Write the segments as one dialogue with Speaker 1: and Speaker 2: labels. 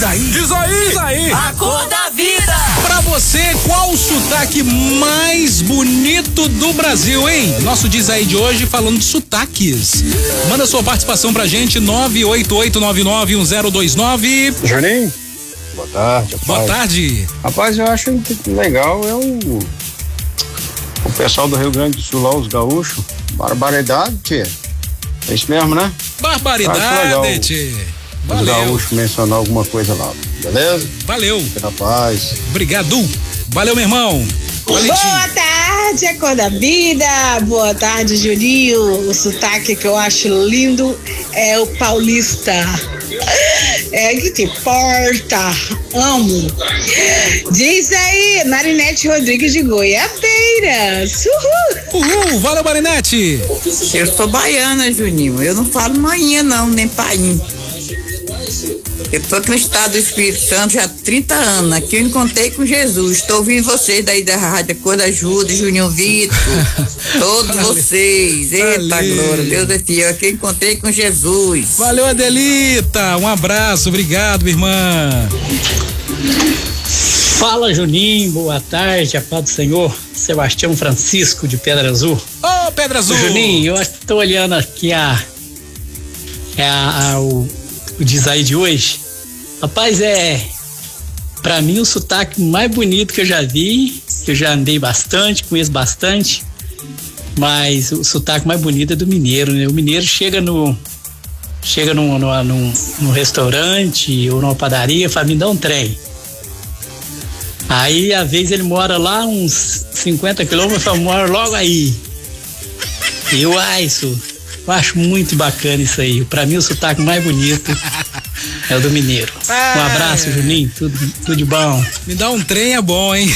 Speaker 1: Diz aí.
Speaker 2: A cor da vida.
Speaker 1: Pra você, qual o sotaque mais bonito do Brasil, hein? Nosso Diz Aí de hoje falando de sotaques. Manda sua participação pra gente, 988991029.
Speaker 3: Juninho, boa tarde. Rapaz.
Speaker 1: Boa tarde.
Speaker 3: Rapaz, eu acho legal o pessoal do Rio Grande do Sul lá, os gaúchos. Barbaridade, tia. É isso mesmo, né?
Speaker 1: Barbaridade, tia.
Speaker 3: Os gaúchos mencionar alguma coisa lá, beleza?
Speaker 1: Valeu.
Speaker 3: Rapaz.
Speaker 1: Obrigado. Valeu, meu irmão.
Speaker 4: Boa tarde, a cor da vida. Boa tarde, Juninho. O sotaque que eu acho lindo é o paulista. É que te importa. Amo. Diz aí, Marinete Rodrigues de Goiabeiras.
Speaker 1: Uhul. Valeu, Marinete.
Speaker 5: Eu sou baiana, Juninho. Eu não falo manhã não, nem painho. Eu tô aqui no estado do Espírito Santo já há 30 anos. Aqui eu encontrei com Jesus. Estou ouvindo vocês daí da Rádio Cor da Ajuda, Juninho Vitor. Todos vocês. Eita, glória. Deus é fiel. Aqui eu encontrei com Jesus.
Speaker 1: Valeu, Adelita. Um abraço. Obrigado, minha irmã.
Speaker 6: Fala, Juninho. Boa tarde. A paz do Senhor. Sebastião Francisco de Pedra Azul.
Speaker 1: Ô, Pedra Azul.
Speaker 6: Juninho, eu estou olhando aqui o Diz Aí de hoje. Rapaz, pra mim o sotaque mais bonito que eu já vi, que eu já andei bastante, conheço bastante, mas o sotaque mais bonito é do mineiro, né? O mineiro chega num restaurante ou numa padaria, fala, me dá um trem. Aí, às vezes, ele mora lá uns 50 quilômetros, eu moro logo aí. E eu acho muito bacana isso aí. Pra mim, o sotaque mais bonito é o do mineiro. Um abraço, Juninho. Tudo de bom.
Speaker 1: Me dá um trem é bom, hein?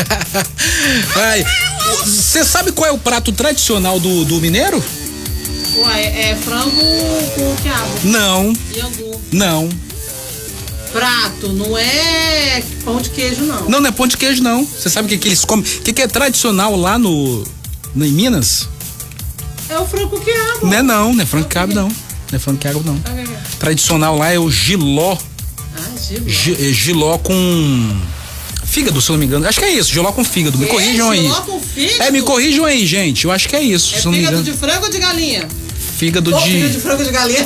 Speaker 1: Você sabe qual é o prato tradicional do mineiro?
Speaker 7: Uai, é frango com quiabo.
Speaker 1: Não.
Speaker 7: E angu.
Speaker 1: Não.
Speaker 7: Prato, não é pão de queijo, não.
Speaker 1: Não é pão de queijo, não. Você sabe o que eles comem? O que é tradicional lá em Minas?
Speaker 7: É o frango com quiabo.
Speaker 1: Não é frango com quiabo, não. Não é frango com quiabo, não. Tradicional lá é o jiló. Jiló com fígado, se eu não me engano. Acho que é isso, jiló com fígado. Me corrijam aí.
Speaker 7: Jiló com fígado?
Speaker 1: Me corrijam aí, gente. Eu acho que é isso.
Speaker 7: É fígado de frango ou de galinha?
Speaker 1: Fígado de
Speaker 7: frango de galinha.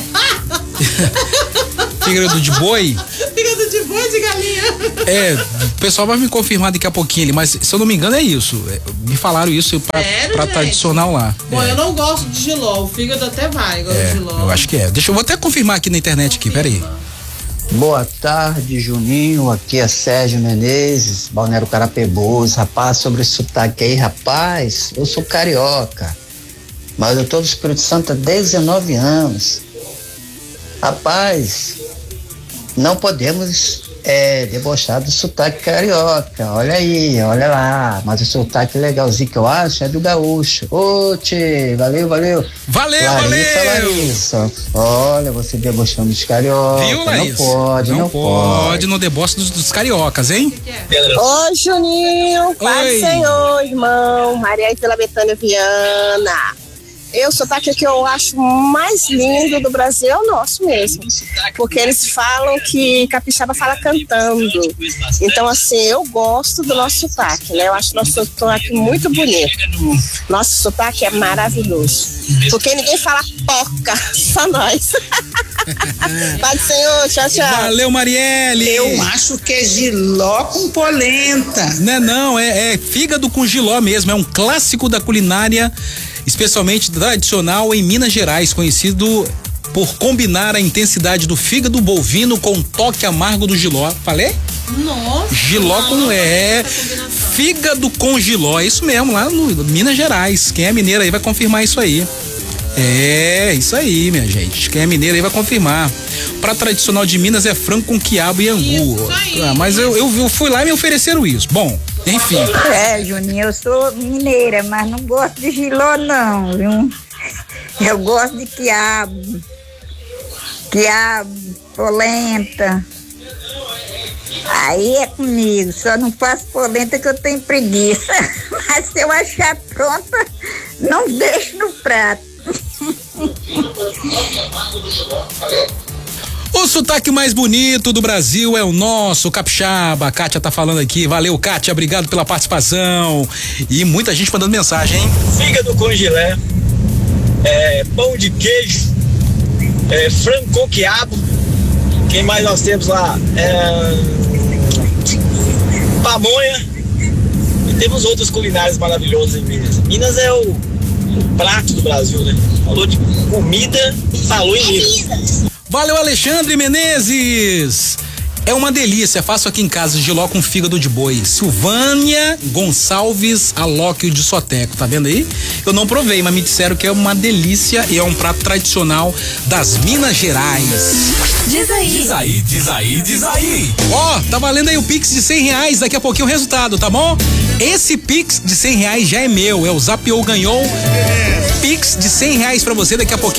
Speaker 1: Fígado de boi?
Speaker 7: Fígado de boi de galinha.
Speaker 1: O pessoal vai me confirmar daqui a pouquinho ali, mas se eu não me engano é isso. Me falaram isso pra tradicional lá.
Speaker 7: Bom, eu não gosto de jiló, o fígado até vai, gosto de jiló.
Speaker 1: Eu acho que é. Eu vou até confirmar aqui na internet aqui, peraí.
Speaker 8: Boa tarde, Juninho, aqui é Sérgio Menezes, Balneário Carapebus. Rapaz, sobre esse sotaque aí, rapaz, eu sou carioca, mas eu tô do Espírito Santo há 19 anos. Rapaz, não podemos debochar do sotaque carioca, olha aí, olha lá, mas o sotaque legalzinho que eu acho é do gaúcho. Ô, tchê, valeu.
Speaker 1: Valeu!
Speaker 8: Larissa, olha, você debochando dos carioca.
Speaker 1: Viu, Larissa?
Speaker 8: Não pode.
Speaker 1: No deboche dos cariocas, hein?
Speaker 9: Oi, Juninho, paz do Senhor, irmão, Maria Isela Betânia Viana. O sotaque que eu acho mais lindo do Brasil é o nosso mesmo, porque eles falam que capixaba fala cantando. Então, assim, eu gosto do nosso sotaque, né? Eu acho nosso sotaque muito bonito. Nosso sotaque é maravilhoso, porque ninguém fala poca, só nós. Paz do Senhor, tchau.
Speaker 1: Valeu, Marielle.
Speaker 10: Eu acho que é jiló com polenta.
Speaker 1: Não, é fígado com jiló mesmo, é um clássico da culinária, especialmente tradicional em Minas Gerais, conhecido por combinar a intensidade do fígado bovino com o toque amargo do jiló. Falei?
Speaker 7: Nossa!
Speaker 1: Jiló fígado com jiló, é isso mesmo, lá no Minas Gerais. Quem é mineiro aí vai confirmar isso aí. É, isso aí, minha gente. Quem é mineiro aí vai confirmar. O prato tradicional de Minas é frango com quiabo e angu. Mas eu fui lá e me ofereceram isso. Bom, enfim.
Speaker 11: Juninho, eu sou mineira, mas não gosto de jiló não, viu? Eu gosto de quiabo, polenta. Aí é comigo, só não faço polenta que eu tenho preguiça. Mas se eu achar pronta, não deixo no prato.
Speaker 1: O sotaque mais bonito do Brasil é o nosso, capixaba. A Kátia tá falando aqui. Valeu, Kátia, obrigado pela participação. E muita gente mandando mensagem, hein?
Speaker 2: Fígado com gilé, pão de queijo, frango com quiabo. Quem mais nós temos lá? Pamonha. E temos outros culinários maravilhosos em Minas. Minas é o prato do Brasil, né? Falou de comida, falou em Minas.
Speaker 1: Valeu, Alexandre Menezes. É uma delícia, faço aqui em casa jiló com fígado de boi. Silvânia Gonçalves Alóquio de Soteco, tá vendo aí? Eu não provei, mas me disseram que é uma delícia e é um prato tradicional das Minas Gerais.
Speaker 12: Diz aí.
Speaker 13: Diz aí, diz aí, diz aí.
Speaker 1: Ó, tá valendo aí o Pix de R$100, daqui a pouquinho o resultado, tá bom? Esse Pix de R$100 já é meu, é o Zapiou ganhou. Pix de R$100 pra você daqui a pouquinho.